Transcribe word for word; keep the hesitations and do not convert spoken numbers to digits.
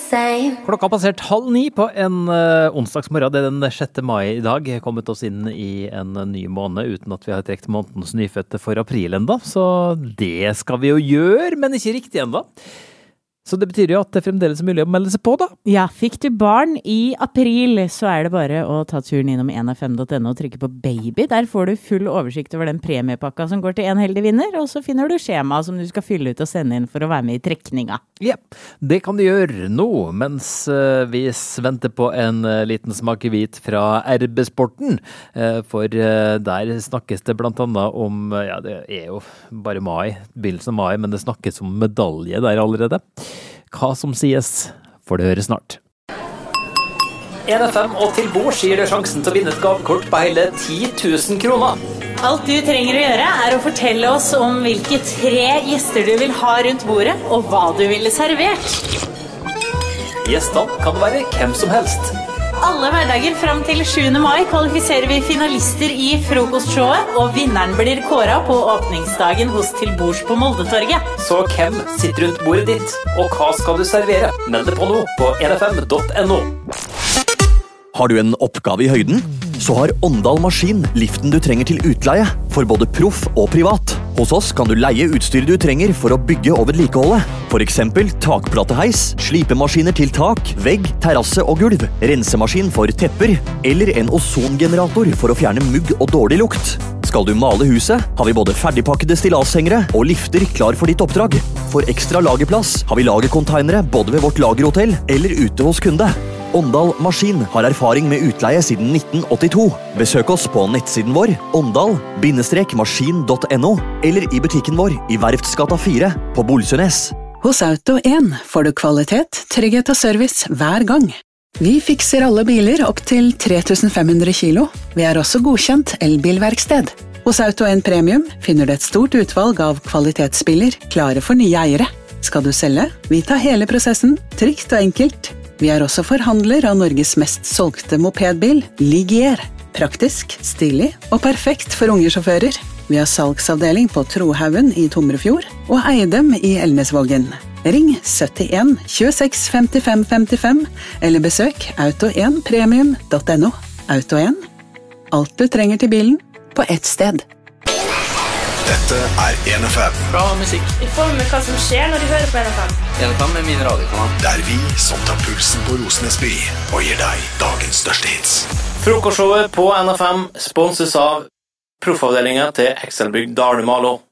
same. Klokka har passert halv ni på en uh, onsdagsmorgen. Det er den sjette mai i dag. Jeg har kommet oss inn i en ny måned uten at vi har trekt månedens nyfødte for april enda. Så det skal vi jo gjøre, men ikke riktig enda. Så det betyr jo at det fremdeles er mulig å melde seg på, da. Ja, fikk du barn i april, så er det bare å ta turen innom en f m punktum n o og trykke på baby. Der får du full oversikt over den premiepakka som går til en heldig vinner, og så finner du skjema som du skal fylle ut og sende inn for å være med i trekninga. Ja, det kan du gjøre nå, mens uh, vi venter på en uh, liten smakebit fra R B-sporten. Uh, for uh, der snakkes det blant annet om, uh, ja, det er jo bare mai, begynnelsen av mai, men det snakkes om medalje der allerede. Hva som sies, får du høre snart. en F M og til bords gir deg sjansen til å vinne et gavekort på hele ti tusen kroner. Alt du trenger å gjøre er å fortelle oss om hvilke tre gjester du vil ha rundt bordet, og hva du ville servert. Gjestene kan være hvem som helst. Alle hverdager frem til sjuende mai kvalifiserer vi finalister i frokostshowet, og vinneren blir kåret på åpningsdagen hos Til bords på Moldetorget. Så hvem sitter rundt bordet ditt, og hva skal du servere? Meld deg på nå på en f m punktum n o. Har du en oppgave i høyden? Så har Åndal Maskin liften du trenger til utleie, for både proff og privat. Hos oss kan du leie utstyr du trenger for å bygge og vedlikeholde. For eksempel takplateheis, slipemaskiner til tak, vegg, terrasse og gulv, rensemaskin for tepper, eller en ozongenerator for å fjerne mugg og dårlig lukt. Skal du male huset, har vi både ferdigpakkede stillashengere og lifter klar for ditt oppdrag. For ekstra lagerplass har vi lagercontainere både ved vårt lagerhotell eller ute hos kunde. Åndal Maskin har erfaring med utleie siden nitten åttito. Besøk oss på nettsiden vår åndal maskin punktum n o eller i butikken vår i Verftsgata fire på Bolsønes. Hos Auto en får du kvalitet, trygghet og service hver gang. Vi fikser alle biler opp til tre tusen fem hundre kilo. Vi er også godkjent elbilverksted. Hos Auto en Premium finner du et stort utvalg av kvalitetsbiler klare for nye eiere. Skal du selge? Vi tar hele prosessen, trygt og enkelt. Vi er også forhandler av Norges mest solgte mopedbil, Ligier. Praktisk, stilig og perfekt for unge sjåfører. Vi har salgsavdeling på Trohaugen i Tomrefjord og Eidem i Elnesvågen. Ring syttien tjueseks femtifem femtifem eller besøk auto en premium punktum n o. Auto en. Alt du trenger til bilen på ett sted. Dette er en F M. Bra musikk. Vi får med hva som skjer når de hører på en F M. en F M er min radiokanal. Det er vi som tar pulsen på Rosenesby og gir deg dagens største hits. Frokostshowet på N F M sponses av proffavdelingen til Ekselbygd Dalumalo.